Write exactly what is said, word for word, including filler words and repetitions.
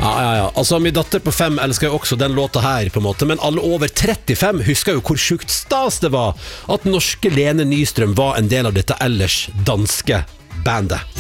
Ja, ja, ja. Altså, min datter på fem elsker jo også den låta her, på en måte. Men alle over trettifem husker jo hvor sjukt stas det var at norske Lene Nystrøm var en del av dette ellers danske bandet.